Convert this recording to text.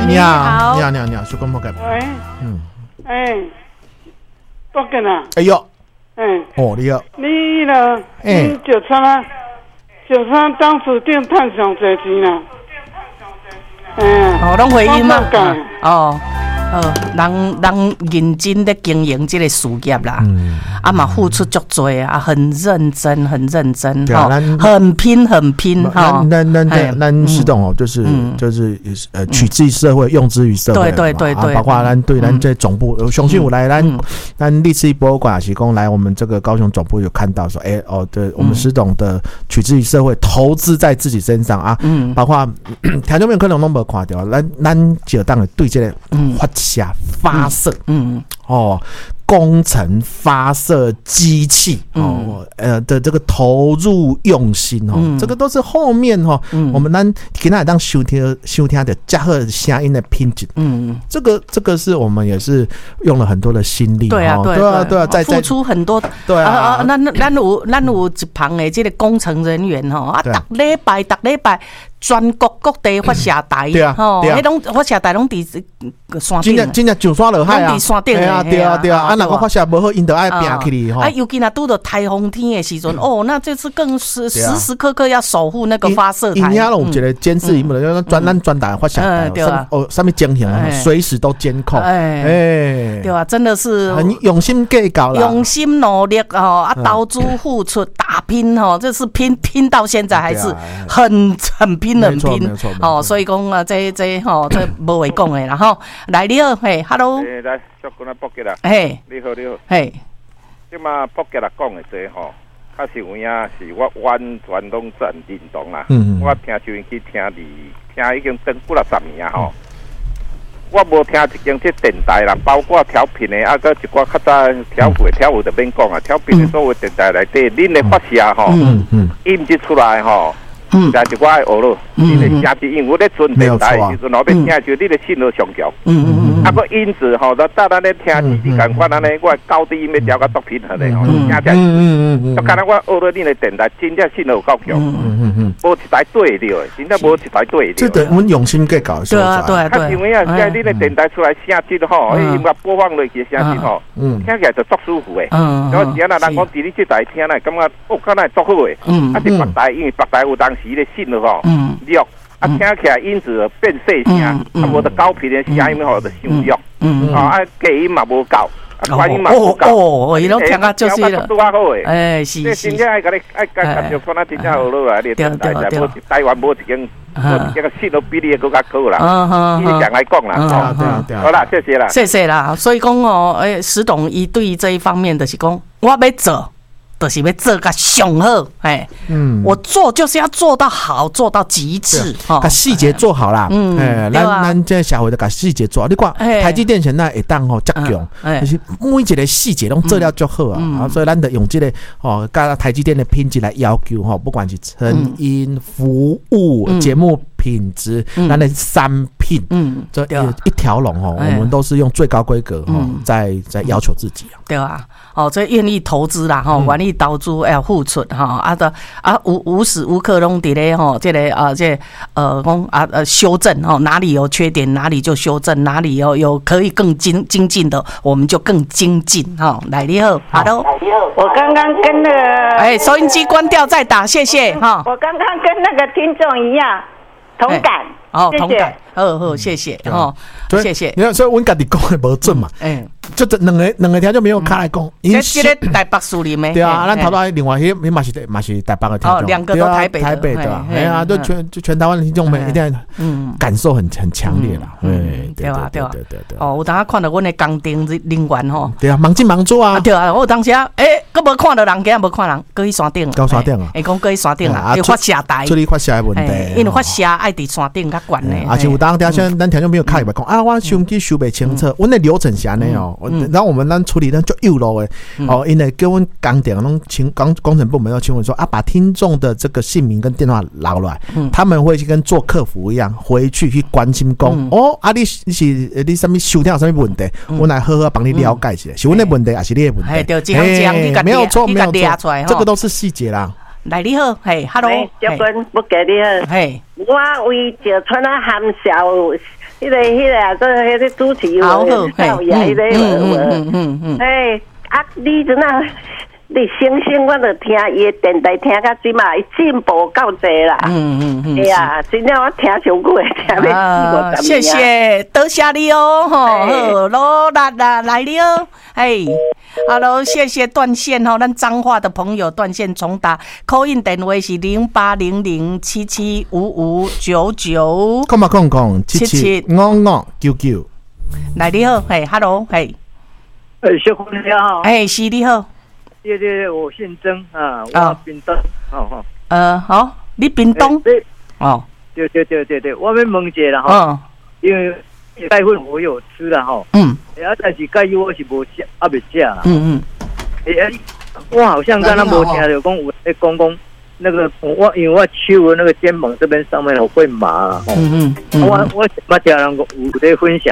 你好，小公报给。 喂，报给啦。 哎呦，你好。 你呢？就差当初定赚上侪钱啦。 拢回应嘛。人认真的经营这个事业啦，嘛付出足多啊，很认真，很拼哈。 咱石董就是取之于社会，用之于社会。对，包括咱对咱这总部，相信我来咱历史博物馆是讲来我们这个高雄总部有看到说，对，我们石董的取之于社会，投资在自己身上啊，包括听众朋友可能都没看到，咱就当对这个发射，工程发射机器的这个投入用心这个都是后面我们咱今天当收听的加贺声音的品质，这个是我们也是用了很多的心力， 对啊， 在付出很多，对啊，咱有一旁的这个工程人员逐礼拜全国各地发射台，迄种发射台拢伫山顶， 真正上山落海啊， 拢伫山顶的， 对啊，若个发射无好，因就爱拼起哩尤其若拄到台风天的时阵，那这次更是时时刻刻要守护那个发射台。 因遐有一个监视荧幕，咱专打发射台，上面监控，随时都监控， 对啊，真的是很用心计较啦， 用心努力投资付出打拼这是拼到现在还是很拼。所以讲啊，这无话讲的啦吼。来你好，Hello， 来，小姑娘报给啦，你好，即马报给啦讲的这较是有影是我完全拢真认同啦。我听收音机听已经等几10年我无听一间这电台啦，包括调频的搁一寡较早调舞就免讲啊，调频的所有电台内底，恁的发射音质出来但是我爱学咯，你的声质，因为我咧存电台的时阵，后边听就你的信号上桥，个音质到咱咧听你感觉安尼，我高低音要调到多平衡的听起来，就刚才我学了你的电台，真正信号够强，无一台对着的，真正无一台对着。 这个我们用心计较， 对啊， 因为现在你的电台出来声质音乐播放落去的声质听起来就足舒服的。然后今仔人讲伫你这台听来，感觉敢若足好的，是别台，因为别台有当时的信号弱，听起来音质变细声，无得高频的声音就伤弱，低音嘛无够。观音嘛不够， 伊拢听啊就是了， 拄啊好诶， 是， 真正爱甲你感觉看啊，真正好落来，你台湾无一间信号比你更加好啦，以讲来讲啦，好啦，谢谢啦， 所以讲石董伊对这一方面就是讲，我要做。就是要做个上好，我做就是要做到好，做到极致， 把细节做好啦。咱这社会的把细节做好。你看台积电现在会当遮强，就是每一个细节拢做了足好啊。所以咱得用这个甲台积电的品质来要求不管是成因、服务、节目品质，咱的产品，这一条龙我们都是用最高规格在要求自己啊。 对啊，这愿意投资啦，愿意投资要付出无时无刻拢伫咧这个讲修正哪里有缺点哪里就修正，哪里有可以更精进的，我们就更精进来你好 ，Hello， 我刚刚跟那个收音机关掉再打，谢谢我刚刚跟那个听众一样同感。 同感，好，谢谢谢谢。 你看，所以阮家己讲的无准嘛，就两个听就没有开来讲。 这个台北树林的， 对啊，咱头到另外迄嘛是台北的听众， 两个都台北的，就全台湾的听众们一定感受很强烈啦， 对啊，我当下看到阮的工程人员对啊，忙进忙出啊， 对啊，我当时佫无看到人，今日无看人，佫去山顶， 到山顶啊， 讲佫去山顶啊，有发射台， 处理发射的问题， 因为发射爱伫山顶较悬的， 而且有当咱听众朋友开讲我收音机收不清楚，阮的流程是安尼然后我们咱处理咱就右路的因为叫阮工程拢工程部门要请问说把听众的这个姓名跟电话拿来，他们会去跟做客服一样回去关心讲你什么收听有什么问题，我来好好帮你了解一下，是阮的问题还是你的问题？ 对，一项一项没有错，这个都是细节啦。 来你好，嘿 ，Hello， 小君不给你好， 嘿， 我为石川啊含笑，迄个主持人， 好， 嘿，啊，你真啊。你星星，我就听伊的电台听到即嘛，伊进步够济啦。哎呀，真正我听上久的，听要谢谢，多谢你哦，好，努力啦，来了，嘿 ，Hello， 谢谢断线吼，咱彰化的朋友断线重打，call in 电话是0800775599， 空775599， 来你好，嘿 ，Hello， 嘿， 小姑你好， 哎，是你好。 对，我姓曾啊，我屏东， 好，你屏东， 对，我要问一下啦哈，因为钙粉我有吃了哈，但是钙油我是无吃，未吃啦，我好像刚刚无听到讲有在讲那个因为我手的那个肩膀这边上面会麻啦，我听人有在分享。